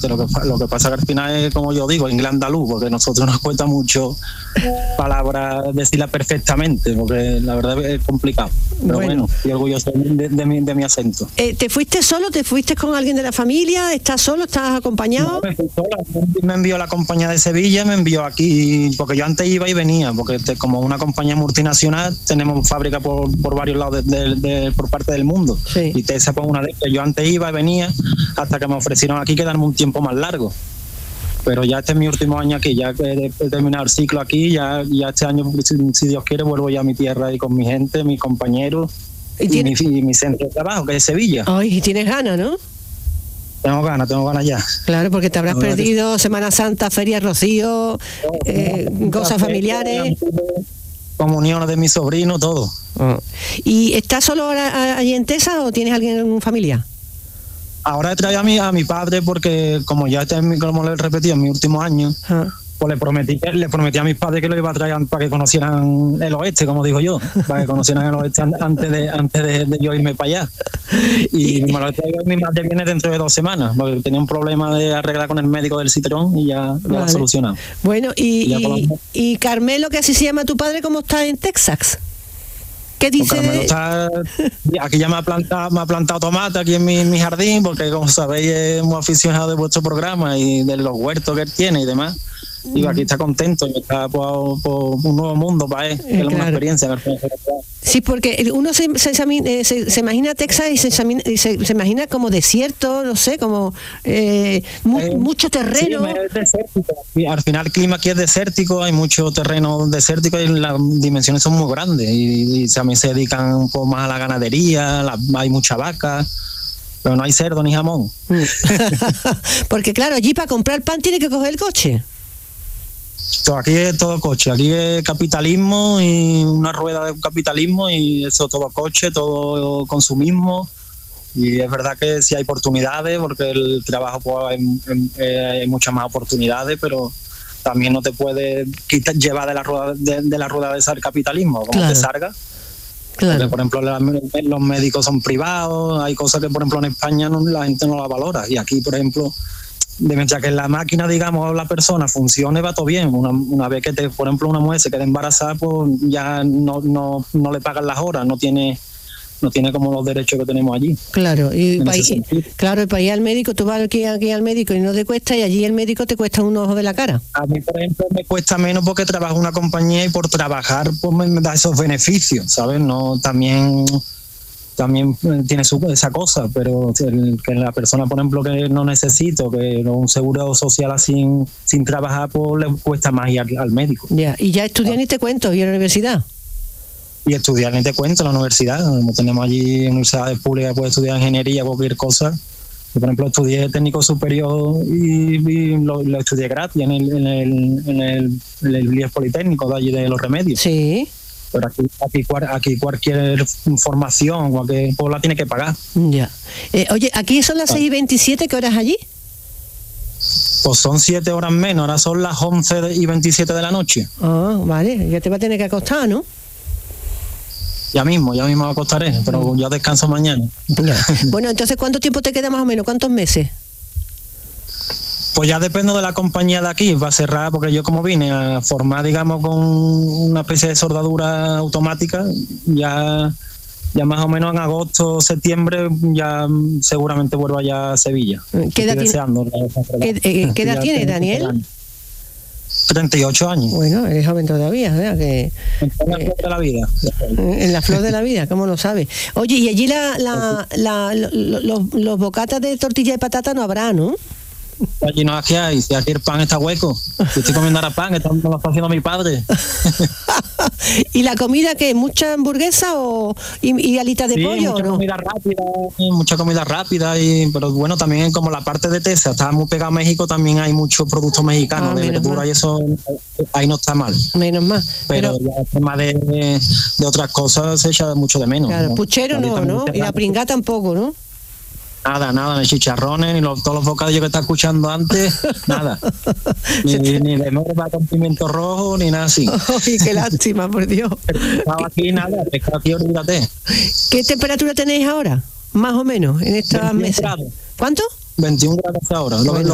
Lo que pasa que al final es, como yo digo, inglés andaluz, porque a nosotros nos cuesta mucho palabras decirlas perfectamente, porque la verdad es complicado. Pero bueno, estoy orgulloso de mi acento. ¿Te fuiste solo? ¿Te fuiste con alguien de la familia? ¿Estás solo? ¿Estás acompañado? No, me fui sola. Me envió la compañía de Sevilla, me envió aquí, porque yo antes iba y venía, porque como una compañía multinacional tenemos fábrica por varios lados por parte del mundo. Sí. Y esa fue una de ellas. Yo antes iba y venía hasta que me ofrecieron aquí quedarme un tiempo más largo. Pero ya este es mi último año aquí, ya que he terminado el ciclo aquí, ya este año, si Dios quiere, vuelvo ya a mi tierra y con mi gente, mis compañeros y mi centro de trabajo, que es Sevilla. Ay, y tienes ganas, ¿no? Tengo ganas ya. Claro, porque te habrás perdido Semana Santa, Feria Rocío, cosas familiares. Comuniones de mis sobrinos, todo. ¿Y estás solo ahora allí en Tesa o tienes alguien en familia? Ahora he traído a mi padre porque, como ya como le he repetido en mi último año, pues le prometí a mis padres que lo iba a traer para que conocieran el oeste, como digo yo, para que conocieran el oeste antes de yo irme para allá. Y me lo he traído, mi madre viene dentro de 2 semanas, porque tenía un problema de arreglar con el médico del Citrón y ya lo ha solucionado. Bueno, y Carmelo, que así se llama tu padre, ¿cómo está en Texas? ¿Qué dice? Aquí ya me ha plantado tomate aquí en mi jardín, porque como sabéis es muy aficionado de vuestro programa y de los huertos que él tiene y demás. Y aquí está contento y está por un nuevo mundo para él, que es una experiencia. Sí, porque uno se imagina Texas y se imagina como desierto, no sé, como mucho terreno. Sí, es desértico. Al final el clima aquí es desértico, hay mucho terreno desértico y las dimensiones son muy grandes. Y también se dedican un poco más a la ganadería, hay mucha vaca, pero no hay cerdo ni jamón. Porque claro, allí para comprar pan tiene que coger el coche. Aquí es todo coche, aquí es capitalismo y una rueda de capitalismo y eso todo coche, todo consumismo. Y es verdad que sí hay oportunidades, porque el trabajo pues, hay muchas más oportunidades, pero también no te puedes llevar de la rueda de ese capitalismo, como te salga. Claro. Porque, por ejemplo, los médicos son privados, hay cosas que, por ejemplo, en España la gente no la valora. Y aquí, por ejemplo, mientras que la máquina, digamos, la persona funcione, va todo bien. Una vez que, por ejemplo, una mujer se queda embarazada, pues ya no le pagan las horas, no tiene como los derechos que tenemos allí. Claro, y para ir al médico, tú vas aquí al médico y no te cuesta, y allí el médico te cuesta un ojo de la cara. A mí, por ejemplo, me cuesta menos porque trabajo en una compañía y por trabajar pues me da esos beneficios, ¿sabes? No, también tiene esa cosa, pero que la persona, por ejemplo, que no necesito, que un seguro social así sin trabajar, pues le cuesta más ir al médico. Ya, y ya estudian y te cuento, y en la universidad. Y estudiar ni te cuento en la universidad. Tenemos allí universidades públicas, puedes estudiar ingeniería, cualquier cosa. Yo, por ejemplo, estudié técnico superior y lo estudié gratis en el IES Politécnico de allí de Los Remedios. Sí. Pero aquí cualquier formación, cualquier pues la tiene que pagar. Ya. Oye, aquí son las 6:27, ¿qué horas allí? Pues son 7 horas menos, ahora son las 11:27 de la noche. Ah, vale, ya te va a tener que acostar, ¿no? Ya mismo me acostaré, pero ya descanso mañana. Ya. Bueno, entonces, ¿cuánto tiempo te queda más o menos? ¿Cuántos meses? Pues ya depende de la compañía de aquí, va a cerrar, porque yo como vine a formar, digamos, con una especie de soldadura automática, ya más o menos en agosto, septiembre, ya seguramente vuelvo allá a Sevilla. ¿Qué edad tiene Daniel? 38 años. Bueno, eres joven todavía, ¿verdad? En la flor de la vida. En la flor de la vida, ¿cómo lo sabes? Oye, y allí los bocatas de tortilla de patata no habrá, ¿no? Allí no, aquí hay, si aquí el pan está hueco. Yo estoy comiendo ahora pan, esto me lo está haciendo mi padre. ¿Y la comida qué? ¿Mucha hamburguesa y alitas de pollo? Mucha comida rápida, mucha comida rápida, pero bueno, también como la parte de Tesa está muy pegada a México, también hay muchos productos mexicanos de verdura y eso ahí no está mal. Menos mal. Pero ya el tema de otras cosas se echa mucho de menos. Claro, puchero no, y la pringá tampoco, ¿no? Nada, ni chicharrones, ni todos los bocadillos que está escuchando antes, nada. Ni de morba con pimiento rojo, ni nada así. ¡Ay, qué lástima, por Dios! Pescado aquí, nada, pescado aquí, olvídate. ¿Qué temperatura tenéis ahora? Más o menos, en estas meses. Grados. ¿Cuánto? 21 grados ahora.